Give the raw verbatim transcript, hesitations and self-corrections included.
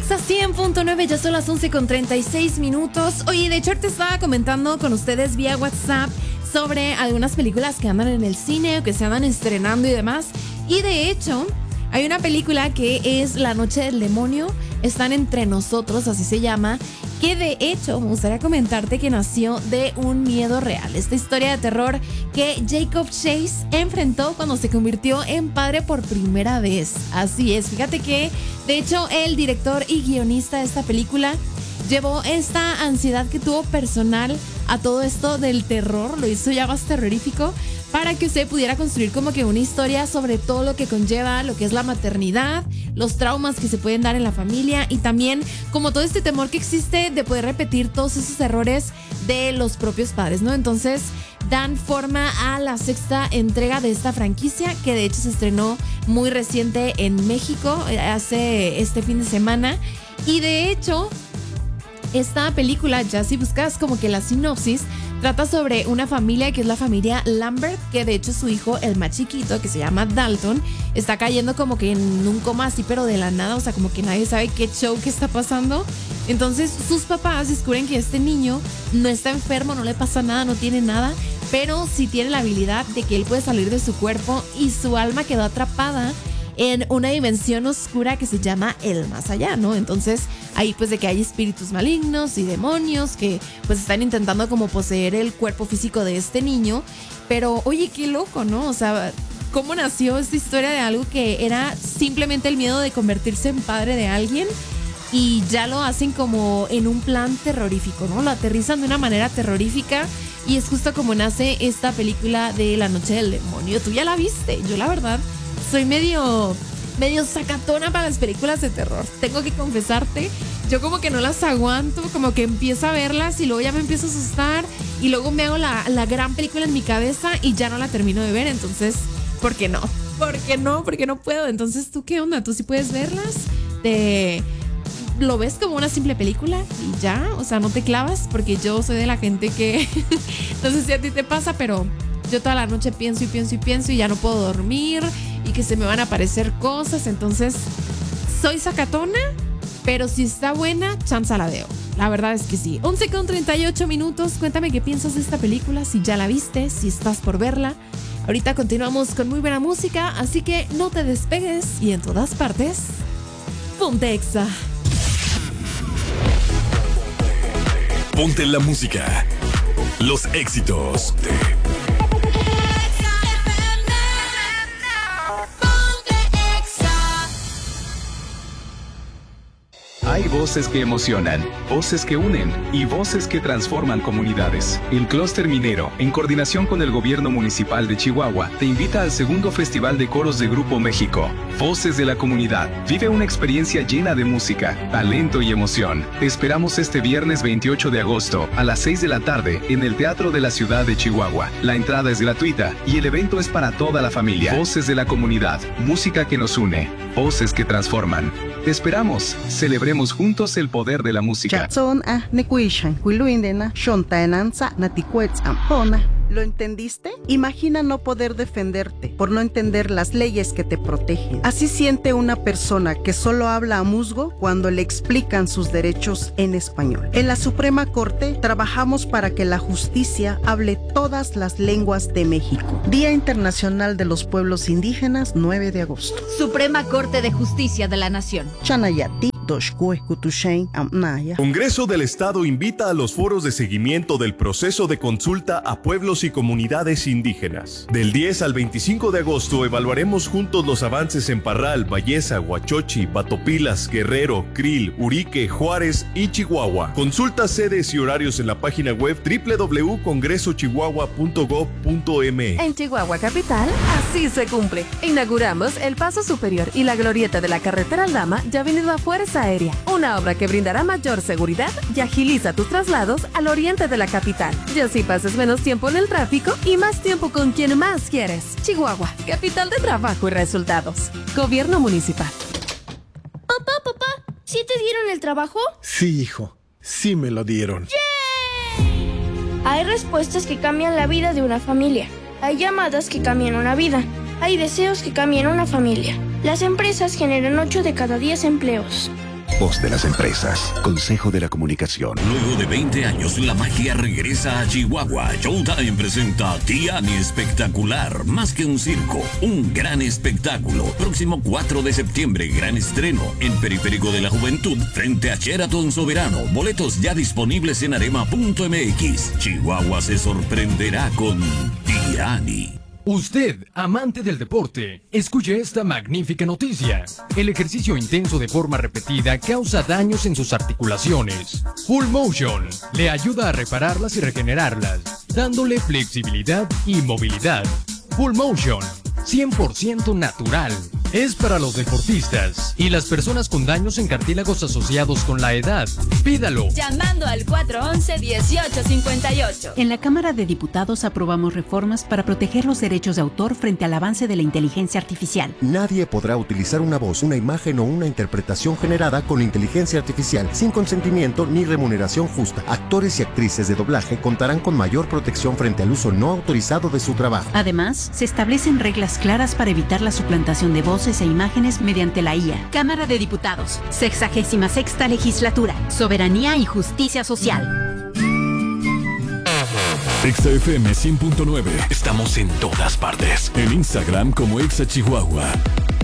Exa cien punto nueve, ya son las once con treinta y seis minutos. Oye, de hecho te estaba comentando con ustedes vía WhatsApp sobre algunas películas que andan en el cine o que se andan estrenando y demás. Y de hecho, hay una película que es La Noche del Demonio, Están Entre Nosotros, así se llama, que de hecho me gustaría comentarte que nació de un miedo real. Esta historia de terror que Jacob Chase enfrentó cuando se convirtió en padre por primera vez. Así es, fíjate que de hecho el director y guionista de esta película llevó esta ansiedad que tuvo personal a todo esto del terror, lo hizo ya más terrorífico, para que usted pudiera construir como que una historia sobre todo lo que conlleva lo que es la maternidad, los traumas que se pueden dar en la familia y también como todo este temor que existe de poder repetir todos esos errores de los propios padres, ¿no? Entonces dan forma a la sexta entrega de esta franquicia, que de hecho se estrenó muy reciente en México hace este fin de semana. Y de hecho esta película, ya si buscas como que la sinopsis, trata sobre una familia que es la familia Lambert, que de hecho su hijo, el más chiquito, que se llama Dalton, está cayendo como que en un coma así, pero de la nada, o sea, como que nadie sabe qué show que está pasando. Entonces sus papás descubren que este niño no está enfermo, no le pasa nada, no tiene nada, pero sí tiene la habilidad de que él puede salir de su cuerpo y su alma quedó atrapada en una dimensión oscura que se llama el más allá, ¿no? Entonces ahí pues de que hay espíritus malignos y demonios que pues están intentando como poseer el cuerpo físico de este niño. Pero oye, qué loco, ¿no? O sea, ¿cómo nació esta historia de algo que era simplemente el miedo de convertirse en padre de alguien? Y ya lo hacen como en un plan terrorífico, ¿no? Lo aterrizan de una manera terrorífica y es justo como nace esta película de La Noche del Demonio. Tú ya la viste, yo la verdad soy medio, medio sacatona para las películas de terror. Tengo que confesarte, yo como que no las aguanto, como que empiezo a verlas y luego ya me empiezo a asustar y luego me hago la, la gran película en mi cabeza y ya no la termino de ver. Entonces, ¿por qué no? ¿Por qué no? ¿Por qué no puedo? Entonces, ¿tú qué onda? ¿Tú sí puedes verlas? ¿Te lo ves como una simple película y ya? O sea, ¿no te clavas? Porque yo soy de la gente que no sé si a ti te pasa, pero yo toda la noche pienso y pienso y pienso y ya no puedo dormir y que se me van a aparecer cosas. Entonces soy sacatona, pero si está buena, chanza la veo. La verdad es que sí. once con treinta y ocho minutos. Cuéntame qué piensas de esta película, si ya la viste, si estás por verla. Ahorita continuamos con muy buena música, así que no te despegues y en todas partes, ponte Exa. Ponte la música, los éxitos. Hay voces que emocionan, voces que unen y voces que transforman comunidades. El Clúster Minero, en coordinación con el Gobierno Municipal de Chihuahua, te invita al segundo Festival de Coros de Grupo México. Voces de la Comunidad. Vive una experiencia llena de música, talento y emoción. Te esperamos este viernes veintiocho de agosto a las seis de la tarde en el Teatro de la Ciudad de Chihuahua. La entrada es gratuita y el evento es para toda la familia. Voces de la Comunidad. Música que nos une. Voces que transforman. Te esperamos. Celebremos juntos el poder de la música. ¿Lo entendiste? Imagina no poder defenderte por no entender las leyes que te protegen. Así siente una persona que solo habla a musgo cuando le explican sus derechos en español. En la Suprema Corte trabajamos para que la justicia hable todas las lenguas de México. Día Internacional de los Pueblos Indígenas, nueve de agosto. Suprema Corte de Justicia de la Nación. Chanayati. Congreso del Estado invita a los foros de seguimiento del proceso de consulta a pueblos y comunidades indígenas. Del diez al veinticinco de agosto evaluaremos juntos los avances en Parral, Valleza, Huachochi, Patopilas, Guerrero, Krill, Urique, Juárez y Chihuahua. Consulta sedes y horarios en la página web doble u doble u doble u punto congreso chihuahua punto gob punto eme. En Chihuahua Capital, así se cumple. Inauguramos el Paso Superior y la glorieta de la carretera Aldama ya venido a Fuerza Aérea, una obra que brindará mayor seguridad y agiliza tus traslados al oriente de la capital. Y así pases menos tiempo en el tráfico y más tiempo con quien más quieres. Chihuahua, capital de trabajo y resultados. Gobierno Municipal. Papá, papá, ¿sí te dieron el trabajo? Sí, hijo, sí me lo dieron. ¡Yay! Hay respuestas que cambian la vida de una familia. Hay llamadas que cambian una vida. Hay deseos que cambian una familia. Las empresas generan ocho de cada diez empleos. voz de las empresas. Consejo de la Comunicación. Luego de veinte años, la magia regresa a Chihuahua. Showtime presenta Tiani Espectacular. Más que un circo, un gran espectáculo. Próximo cuatro de septiembre, gran estreno en Periférico de la Juventud, frente a Sheraton Soberano. Boletos ya disponibles en arema punto m x. Chihuahua se sorprenderá con Tiani. Usted, amante del deporte, escuche esta magnífica noticia. El ejercicio intenso de forma repetida causa daños en sus articulaciones. Full Motion le ayuda a repararlas y regenerarlas, dándole flexibilidad y movilidad. Full Motion, cien por ciento natural. Es para los deportistas y las personas con daños en cartílagos asociados con la edad. Pídalo llamando al cuatro once, dieciocho cincuenta y ocho. En la Cámara de Diputados aprobamos reformas para proteger los derechos de autor frente al avance de la inteligencia artificial. Nadie podrá utilizar una voz, una imagen o una interpretación generada con inteligencia artificial sin consentimiento ni remuneración justa. Actores y actrices de doblaje contarán con mayor protección frente al uso no autorizado de su trabajo. Además, se establecen reglas claras para evitar la suplantación de voces e imágenes mediante la I A. Cámara de Diputados, sexagésima sexta legislatura, soberanía y justicia social. Exa F M cien punto nueve. Estamos en todas partes. En Instagram como Exa Chihuahua.